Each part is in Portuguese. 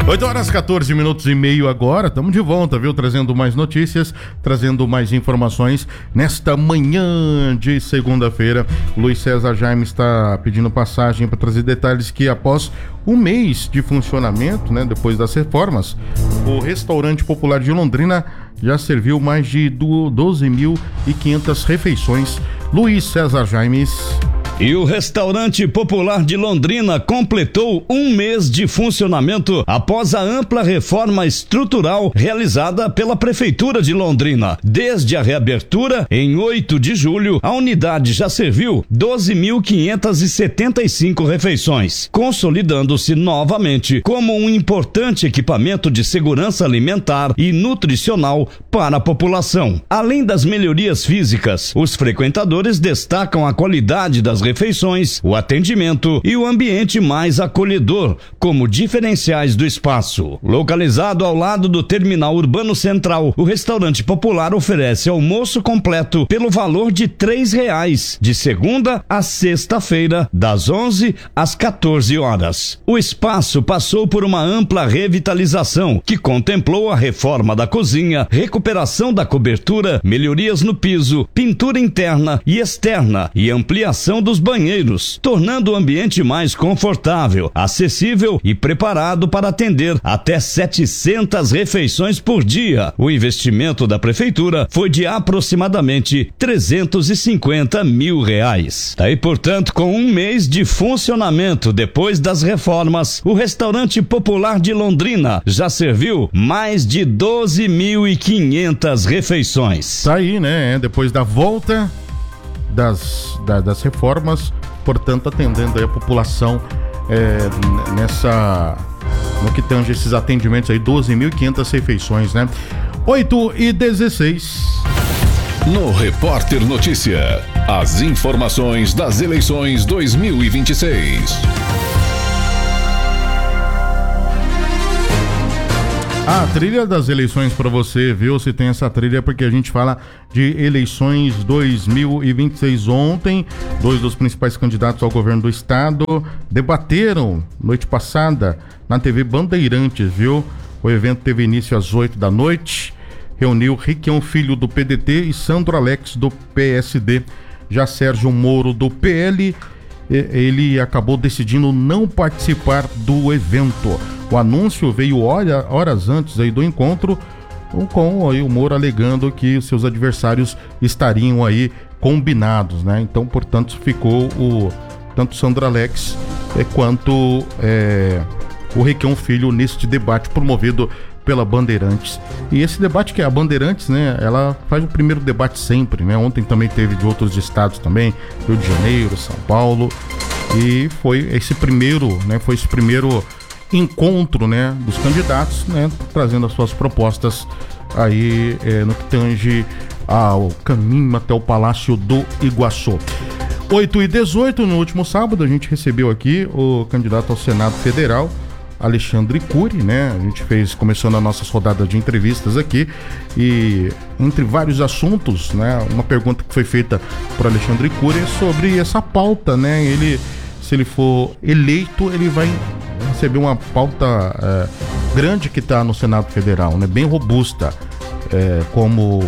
8 horas 14 minutos e meio agora, estamos de volta, viu? Trazendo mais notícias, trazendo mais informações nesta manhã de segunda-feira. Luiz César Jaime está pedindo passagem para trazer detalhes que após um mês de funcionamento, né, depois das reformas, o Restaurante Popular de Londrina já serviu mais de 12.500 refeições. Luiz César Jaime. E o Restaurante Popular de Londrina completou um mês de funcionamento após a ampla reforma estrutural realizada pela Prefeitura de Londrina. Desde a reabertura, em 8 de julho, a unidade já serviu 12.575 refeições, consolidando-se novamente como um importante equipamento de segurança alimentar e nutricional para a população. Além das melhorias físicas, os frequentadores destacam a qualidade das refeições, o atendimento e o ambiente mais acolhedor como diferenciais do espaço. Localizado ao lado do Terminal Urbano Central, o Restaurante Popular oferece almoço completo pelo valor de R$3, de segunda a sexta-feira, das 11 às 14 horas. O espaço passou por uma ampla revitalização que contemplou a reforma da cozinha, recuperação da cobertura, melhorias no piso, pintura interna e externa e ampliação dos banheiros, tornando o ambiente mais confortável, acessível e preparado para atender até 700 refeições por dia. O investimento da prefeitura foi de aproximadamente R$350 mil. Daí, portanto, com um mês de funcionamento depois das reformas, o Restaurante Popular de Londrina já serviu mais de 12.500 refeições. Tá aí, né? Depois da volta das reformas, portanto, atendendo aí a população no que tange esses atendimentos aí, 12.500 refeições, né? 8h16. No Repórter Notícia, as informações das eleições 2026. A trilha das eleições para você, viu? Se tem essa trilha porque a gente fala de eleições 2026. Ontem, dois dos principais candidatos ao governo do estado debateram noite passada na TV Bandeirantes, viu? O evento teve início às 8 da noite, reuniu Requião Filho do PDT e Sandro Alex do PSD. Já Sérgio Moro do PL, ele acabou decidindo não participar do evento. O anúncio veio horas antes aí do encontro, com aí o Moro alegando que os seus adversários estariam aí combinados, né? Então, portanto, ficou tanto Sandro Alex quanto o Requião Filho neste debate promovido pela Bandeirantes. E esse debate que é a Bandeirantes, né, ela faz o primeiro debate sempre, né? Ontem também teve de outros estados também, Rio de Janeiro, São Paulo, e foi esse primeiro encontro, né, dos candidatos, né, trazendo as suas propostas aí no que tange ao caminho até o Palácio do Iguaçu. 8h18, no último sábado, a gente recebeu aqui o candidato ao Senado Federal, Alexandre Cury, né? A gente começando a nossa rodada de entrevistas aqui, e entre vários assuntos, né? Uma pergunta que foi feita por Alexandre Cury é sobre essa pauta, né? Se ele for eleito, ele vai receber uma pauta grande que está no Senado Federal, né? Bem robusta, como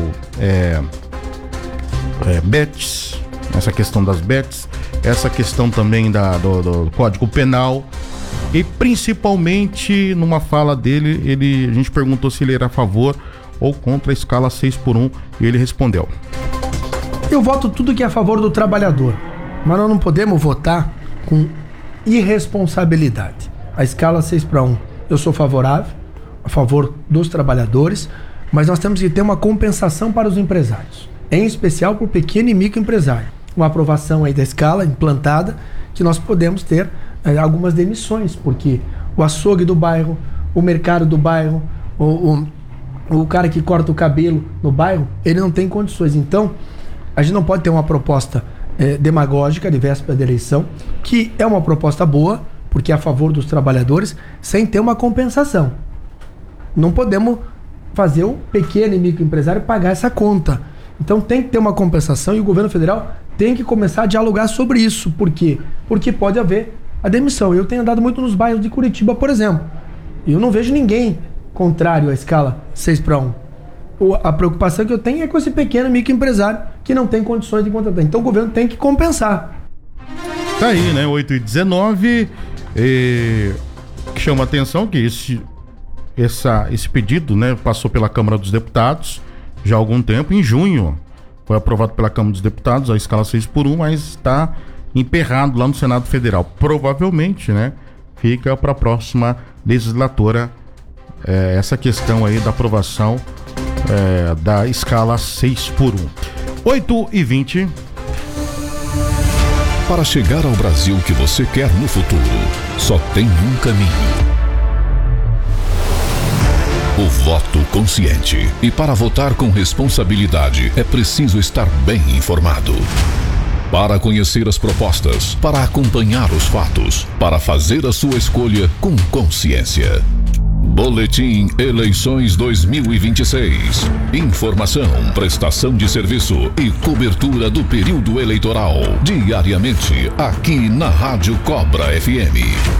bets, essa questão das bets, essa questão também do Código Penal. E principalmente numa fala dele, a gente perguntou se ele era a favor ou contra a escala 6x1 e ele respondeu: eu voto tudo que é a favor do trabalhador, mas nós não podemos votar com irresponsabilidade. A escala 6x1, eu sou favorável, a favor dos trabalhadores, mas nós temos que ter uma compensação para os empresários, em especial para o pequeno e microempresário. Uma aprovação aí da escala implantada, que nós podemos ter algumas demissões, porque o açougue do bairro, o mercado do bairro, o cara que corta o cabelo no bairro, ele não tem condições. Então, a gente não pode ter uma proposta demagógica de véspera de eleição, que é uma proposta boa, porque é a favor dos trabalhadores, sem ter uma compensação. Não podemos fazer o pequeno e microempresário pagar essa conta. Então tem que ter uma compensação e o governo federal tem que começar a dialogar sobre isso. Por quê? Porque pode haver a demissão. Eu tenho andado muito nos bairros de Curitiba, por exemplo. E eu não vejo ninguém contrário à escala 6/1. A preocupação que eu tenho é com esse pequeno microempresário que não tem condições de contratar. Então o governo tem que compensar. Tá aí, né? 8h19. Que chama a atenção que esse pedido, né, passou pela Câmara dos Deputados já há algum tempo. Em junho foi aprovado pela Câmara dos Deputados a escala 6/1, mas está emperrado lá no Senado Federal. Provavelmente, né, fica para a próxima legislatura essa questão aí da aprovação da escala 6/1. 8h20. Para chegar ao Brasil que você quer no futuro, só tem um caminho: o voto consciente. E para votar com responsabilidade, é preciso estar bem informado. Para conhecer as propostas, para acompanhar os fatos, para fazer a sua escolha com consciência. Boletim Eleições 2026. Informação, prestação de serviço e cobertura do período eleitoral. Diariamente, aqui na Rádio Cobra FM.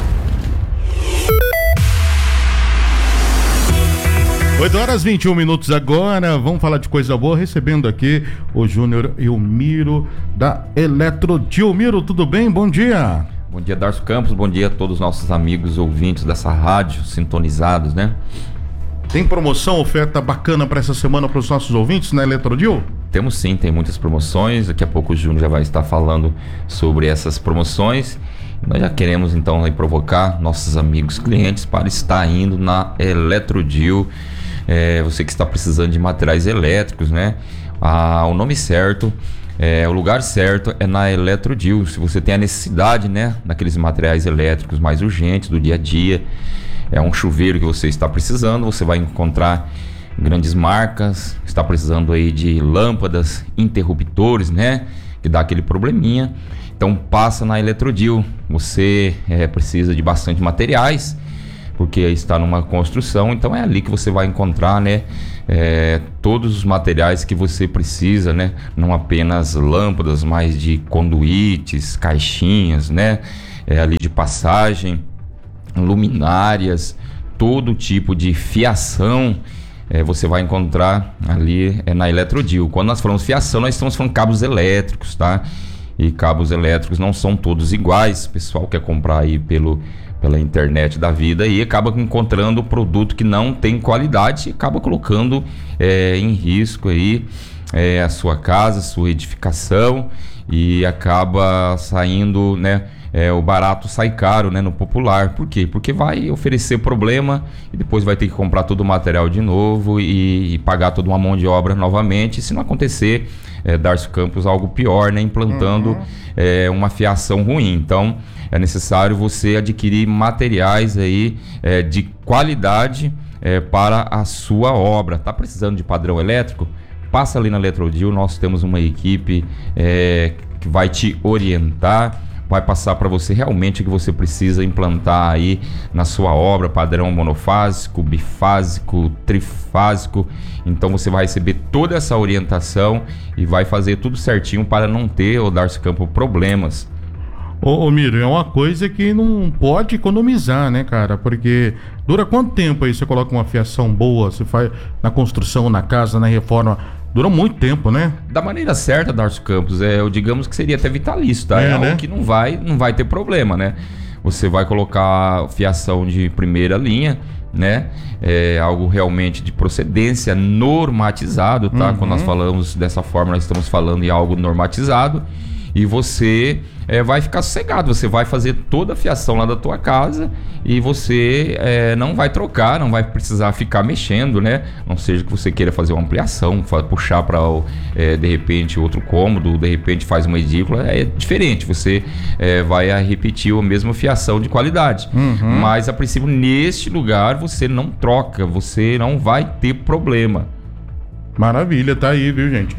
8h21 agora. Vamos falar de coisa boa, recebendo aqui o Júnior e o Miro da Eletrodil. Miro, tudo bem? Bom dia. Bom dia, Darcio Campos. Bom dia a todos os nossos amigos ouvintes dessa rádio, sintonizados, né? Tem promoção, oferta bacana para essa semana para os nossos ouvintes na Eletrodil? Temos sim, tem muitas promoções. Daqui a pouco o Júnior já vai estar falando sobre essas promoções. Nós já queremos então aí provocar nossos amigos clientes para estar indo na Eletrodil. Você que está precisando de materiais elétricos, né? O nome certo, o lugar certo é na Eletrodil. Se você tem a necessidade, né, daqueles materiais elétricos mais urgentes do dia a dia, é um chuveiro que você está precisando, você vai encontrar grandes marcas. Está precisando aí de lâmpadas, interruptores, né, que dá aquele probleminha. Então passa na Eletrodil. Você precisa de bastante materiais, porque está numa construção, então é ali que você vai encontrar, né, todos os materiais que você precisa, né, não apenas lâmpadas, mas de conduítes, caixinhas, né, ali de passagem, luminárias, todo tipo de fiação, você vai encontrar ali na Eletrodil. Quando nós falamos fiação, nós estamos falando cabos elétricos, tá? E cabos elétricos não são todos iguais. O pessoal quer comprar aí pela internet da vida e acaba encontrando produto que não tem qualidade e acaba colocando em risco aí a sua casa, a sua edificação, e acaba saindo, né, o barato sai caro, né, no popular. Por quê? Porque vai oferecer problema e depois vai ter que comprar todo o material de novo e pagar toda uma mão de obra novamente. E se não acontecer, Darcio Campos, algo pior, né, implantando uma fiação ruim. Então é necessário você adquirir materiais aí de qualidade para a sua obra. Tá precisando de padrão elétrico? Passa ali na Eletrodil. Nós temos uma equipe que vai te orientar, vai passar para você realmente o que você precisa implantar aí na sua obra: padrão monofásico, bifásico, trifásico. Então você vai receber toda essa orientação e vai fazer tudo certinho para não ter, o Darcio Campos, problemas. Ô Miro, é uma coisa que não pode economizar, né, cara? Porque dura quanto tempo aí você coloca uma fiação boa, você faz na construção, na casa, na reforma? Dura muito tempo, né? Da maneira certa, Darcio Campos, eu digamos que seria até vitalício, tá? É algo, né, que não vai ter problema, né? Você vai colocar fiação de primeira linha, né? Algo realmente de procedência, normatizado, tá? Quando nós falamos dessa forma, nós estamos falando em algo normatizado. E você vai ficar sossegado, você vai fazer toda a fiação lá da tua casa e você não vai trocar, não vai precisar ficar mexendo, né? Não seja que você queira fazer uma ampliação, puxar para de repente outro cômodo, de repente faz uma edícula, é diferente, você vai repetir a mesma fiação de qualidade. Mas a princípio, neste lugar, você não troca, você não vai ter problema. Maravilha, tá aí, viu, gente?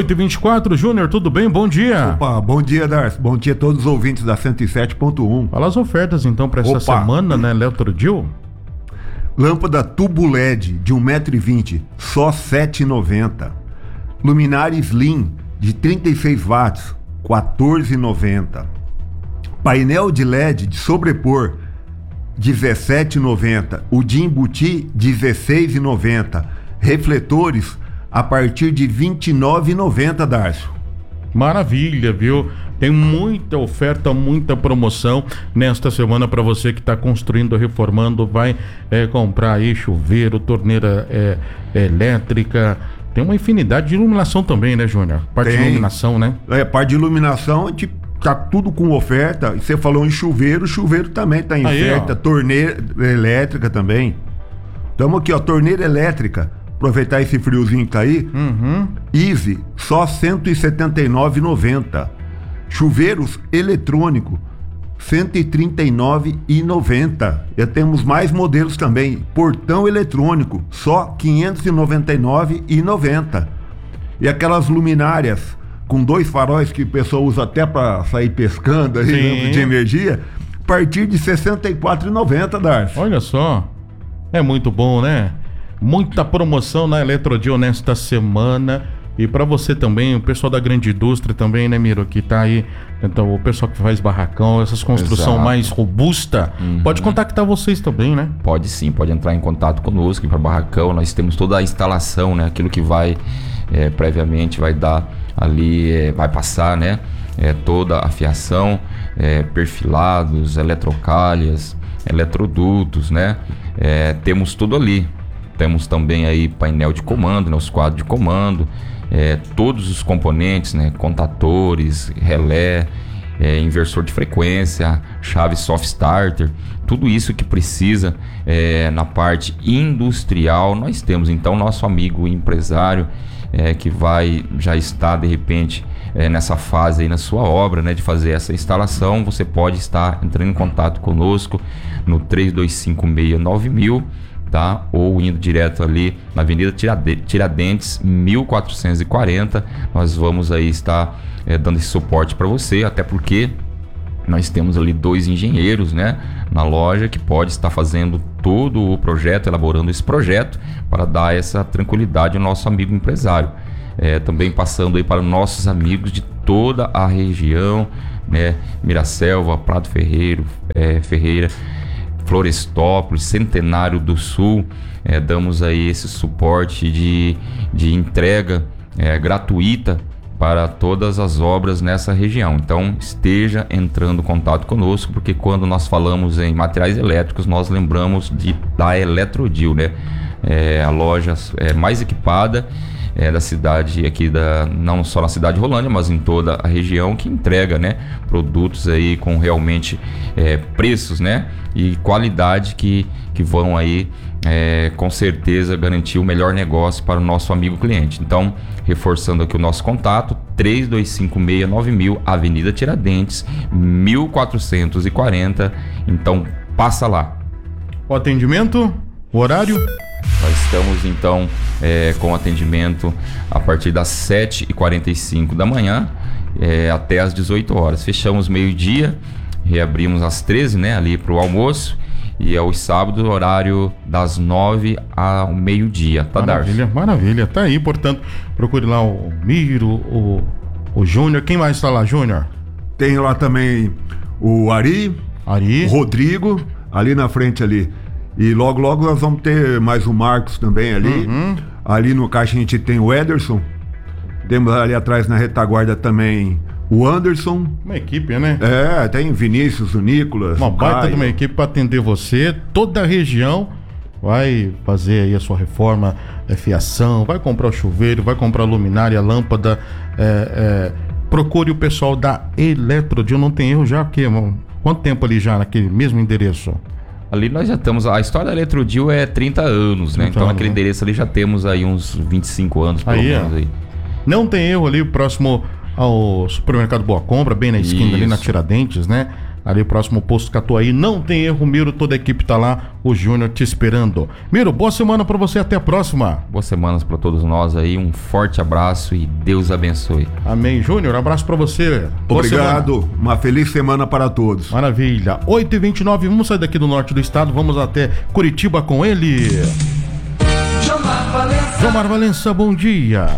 8h24, Júnior, tudo bem? Bom dia. Opa, bom dia, Darcio. Bom dia a todos os ouvintes da 107.1. Fala as ofertas, então, para essa semana, né, Eletrodil? Lâmpada tubo LED de 1,20 m, só R$ 7,90. Luminária Slim de 36 watts, R$ 14,90. Painel de LED de sobrepor, 17,90. O de embutir, 16,90. Refletores a partir de 29,90, Darcio. Maravilha, viu? Tem muita oferta, muita promoção nesta semana para você que está construindo, reformando, vai comprar aí chuveiro, torneira elétrica. Tem uma infinidade de iluminação também, né, Júnior? Parte de iluminação, né? Parte de iluminação, tá tudo com oferta. E você falou em chuveiro também tá em oferta. Torneira elétrica também. Estamos aqui, ó, torneira elétrica. Aproveitar esse friozinho que tá aí. Easy, só R$ 179,90. Chuveiros eletrônico, R$ 139,90. Já temos mais modelos também. Portão eletrônico, só R$ 599,90. E aquelas luminárias com 2 faróis que o pessoal usa até para sair pescando aí, de energia, a partir de R$ 64,90, Darcio. Olha só, é muito bom, né? Muita promoção na Eletrodio nesta semana. E para você também, o pessoal da grande indústria também, né, Miro, que tá aí, então o pessoal que faz barracão, essas construção mais robusta, pode contactar vocês também, né? Pode sim, pode entrar em contato conosco para barracão. Nós temos toda a instalação, né, aquilo que vai previamente vai dar ali, vai passar, né, toda a fiação, perfilados, eletrocalhas, eletrodutos, né, temos tudo ali. Temos também aí painel de comando, né, os quadros de comando, todos os componentes, né, contatores, relé, inversor de frequência, chave soft starter, tudo isso que precisa na parte industrial. Nós temos então nosso amigo empresário que já está de repente nessa fase aí na sua obra, né, de fazer essa instalação. Você pode estar entrando em contato conosco no 32569000. Tá? Ou indo direto ali na Avenida Tiradentes 1440. Nós vamos aí estar dando esse suporte para você, até porque nós temos ali 2 engenheiros, né, na loja que pode estar fazendo todo o projeto, elaborando esse projeto para dar essa tranquilidade ao nosso amigo empresário. Também passando aí para nossos amigos de toda a região, né, Miraselva, Prado Ferreira, Florestópolis, Centenário do Sul, damos aí esse suporte de entrega gratuita para todas as obras nessa região. Então esteja entrando em contato conosco, porque quando nós falamos em materiais elétricos, nós lembramos da Eletrodio, né? A loja mais equipada da cidade aqui, não só na cidade de Rolândia, mas em toda a região, que entrega, né, produtos aí com realmente preços, né, e qualidade que vão aí com certeza garantir o melhor negócio para o nosso amigo cliente. Então, reforçando aqui o nosso contato, 32569000, Avenida Tiradentes 1440. Então passa lá. O atendimento, o horário? Nós estamos então com atendimento a partir das 7h45 da manhã até as 18 horas. Fechamos meio-dia, reabrimos às 13, né, ali para o almoço. E aos sábados, horário das 9 ao meio-dia, tá, Maravilha, Darcio? Maravilha, tá aí, portanto, procure lá o Miro, o Júnior. Quem mais está lá, Júnior? Tem lá também o Ari, o Rodrigo, ali na frente ali. E logo nós vamos ter mais o Marcos também ali. Ali no caixa a gente tem o Ederson. Temos ali atrás na retaguarda também o Anderson. Uma equipe, né? Tem Vinícius, o Nicolas. Uma baita de uma equipe para atender você. Toda a região vai fazer aí a sua reforma, fiação, vai comprar o chuveiro, vai comprar a luminária, a lâmpada. Procure o pessoal da Eletrodio. Não tem erro já, quanto tempo ali já naquele mesmo endereço? Ali nós já estamos, a história da Eletrodio é 30 anos, né? Então naquele endereço ali já temos aí uns 25 anos, pelo menos aí. Não tem erro ali, próximo ao supermercado Boa Compra, bem na esquina ali na Tiradentes, né? Ali próximo ao posto Catuaí, não tem erro, Miro, toda a equipe tá lá, o Júnior te esperando. Miro, boa semana pra você, até a próxima. Boas semanas pra todos nós aí, um forte abraço e Deus abençoe. Amém. Júnior, abraço pra você. Obrigado, uma feliz semana para todos. Maravilha. 8h29, vamos sair daqui do norte do estado, vamos até Curitiba com ele. Jomar Valença, bom dia.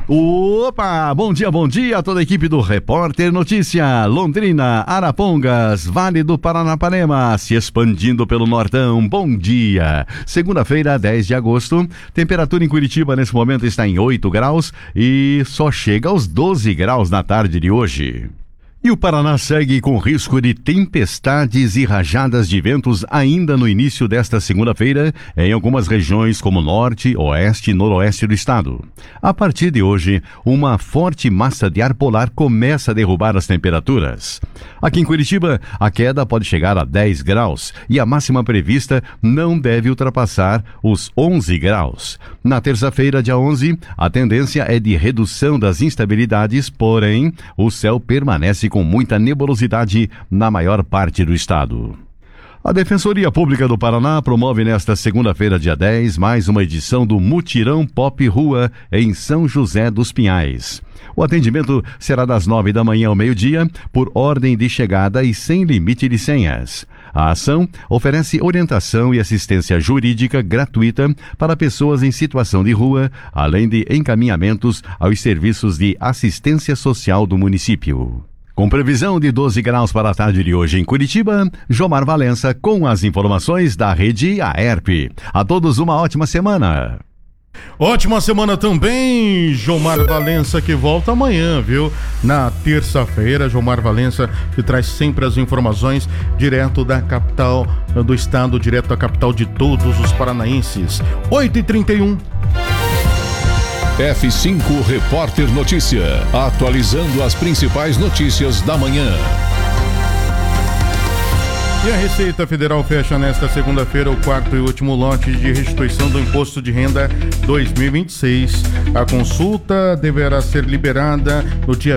Opa, bom dia a toda a equipe do Repórter Notícia. Londrina, Arapongas, Vale do Paranapanema, se expandindo pelo Nortão. Bom dia. Segunda-feira, 10 de agosto, temperatura em Curitiba nesse momento está em 8 graus e só chega aos 12 graus na tarde de hoje. E o Paraná segue com risco de tempestades e rajadas de ventos ainda no início desta segunda-feira em algumas regiões como norte, oeste e noroeste do estado. A partir de hoje, uma forte massa de ar polar começa a derrubar as temperaturas. Aqui em Curitiba, a queda pode chegar a 10 graus e a máxima prevista não deve ultrapassar os 11 graus. Na terça-feira, dia 11, a tendência é de redução das instabilidades, porém, o céu permanece com muita nebulosidade na maior parte do estado. A Defensoria Pública do Paraná promove nesta segunda-feira, dia 10, mais uma edição do Mutirão Pop Rua em São José dos Pinhais. O atendimento será das 9 da manhã ao meio-dia, por ordem de chegada e sem limite de senhas. A ação oferece orientação e assistência jurídica gratuita para pessoas em situação de rua, além de encaminhamentos aos serviços de assistência social do município. Com previsão de 12 graus para a tarde de hoje em Curitiba, Jomar Valença com as informações da rede AERP. A todos uma ótima semana. Ótima semana também, Jomar Valença, que volta amanhã, viu? Na terça-feira, Jomar Valença que traz sempre as informações direto da capital do estado, direto da capital de todos os paranaenses. 8h31. F5 Repórter Notícia, atualizando as principais notícias da manhã. E a Receita Federal fecha nesta segunda-feira o quarto e último lote de restituição do Imposto de Renda 2026. A consulta deverá ser liberada no dia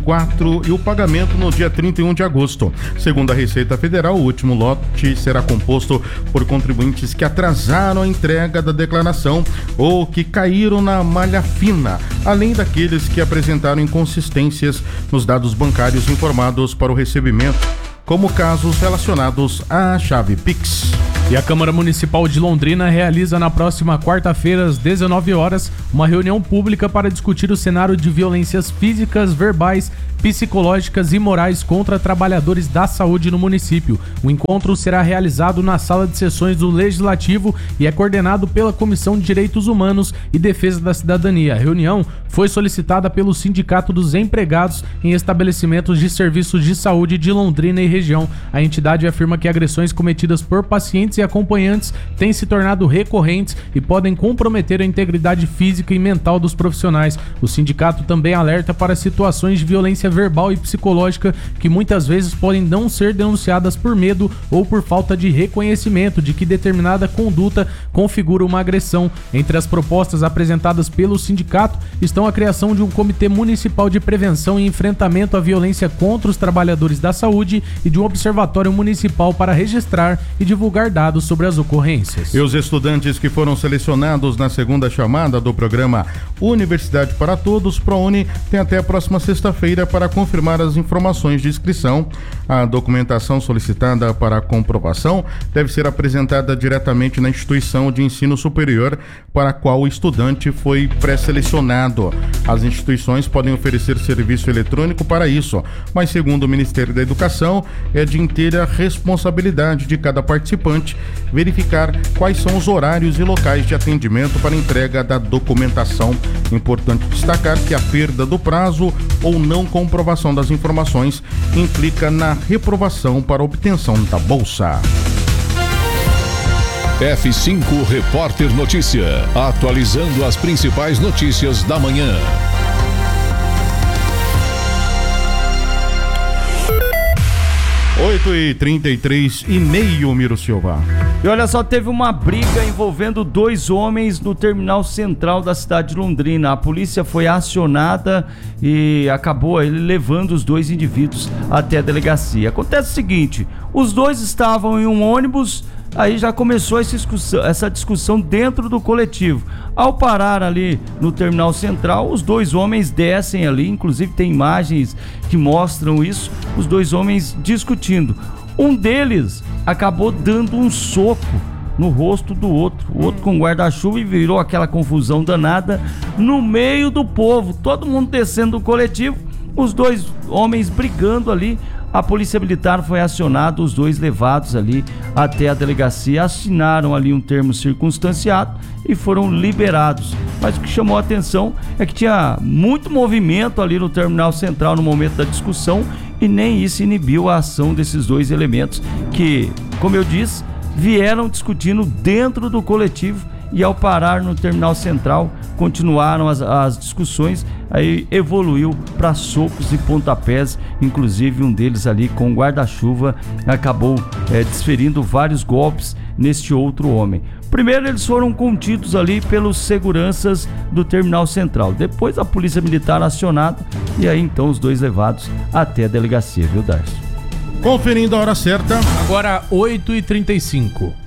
24 e o pagamento no dia 31 de agosto. Segundo a Receita Federal, o último lote será composto por contribuintes que atrasaram a entrega da declaração ou que caíram na malha fina, além daqueles que apresentaram inconsistências nos dados bancários informados para o recebimento, como casos relacionados à chave Pix. E a Câmara Municipal de Londrina realiza na próxima quarta-feira, às 19 horas, uma reunião pública para discutir o cenário de violências físicas, verbais, psicológicas e morais contra trabalhadores da saúde no município. O encontro será realizado na sala de sessões do Legislativo e é coordenado pela Comissão de Direitos Humanos e Defesa da Cidadania. A reunião foi solicitada pelo Sindicato dos Empregados em Estabelecimentos de Serviços de Saúde de Londrina e região. A entidade afirma que agressões cometidas por pacientes e acompanhantes têm se tornado recorrentes e podem comprometer a integridade física e mental dos profissionais. O sindicato também alerta para situações de violência verbal e psicológica que muitas vezes podem não ser denunciadas por medo ou por falta de reconhecimento de que determinada conduta configura uma agressão. Entre as propostas apresentadas pelo sindicato estão a criação de um Comitê Municipal de Prevenção e Enfrentamento à Violência contra os Trabalhadores da Saúde e de um Observatório Municipal para registrar e divulgar dados sobre as ocorrências. E os estudantes que foram selecionados na segunda chamada do programa Universidade para Todos, ProUni, têm até a próxima sexta-feira para confirmar as informações de inscrição. A documentação solicitada para a comprovação deve ser apresentada diretamente na instituição de ensino superior para a qual o estudante foi pré-selecionado. As instituições podem oferecer serviço eletrônico para isso, mas segundo o Ministério da Educação, é de inteira responsabilidade de cada participante verificar quais são os horários e locais de atendimento para entrega da documentação. Importante destacar que a perda do prazo ou não comprovação das informações implica na reprovação para obtenção da bolsa. F5 Repórter Notícia, atualizando as principais notícias da manhã. 8h33 e meio, Miro Silva. E olha só, teve uma briga envolvendo dois homens no terminal central da cidade de Londrina. A polícia foi acionada e acabou ele levando os dois indivíduos até a delegacia. Acontece o seguinte, os dois estavam em um ônibus, aí já começou essa discussão dentro do coletivo. Ao parar ali no terminal central, os dois homens descem ali, inclusive tem imagens que mostram isso, os dois homens discutindo. Um deles acabou dando um soco no rosto do outro. O outro com guarda-chuva e virou aquela confusão danada no meio do povo. Todo mundo descendo do coletivo, os dois homens brigando ali. A polícia militar foi acionada, os dois levados ali até a delegacia, assinaram ali um termo circunstanciado e foram liberados. Mas o que chamou a atenção é que tinha muito movimento ali no terminal central no momento da discussão e nem isso inibiu a ação desses dois elementos que, como eu disse, vieram discutindo dentro do coletivo e ao parar no terminal central continuaram as discussões, aí evoluiu para socos e pontapés, inclusive um deles ali com guarda-chuva acabou desferindo vários golpes neste outro homem. Primeiro eles foram contidos ali pelos seguranças do terminal central, depois a polícia militar acionada e aí então os dois levados até a delegacia, viu, Darcio? Conferindo a hora certa. Agora 8h35.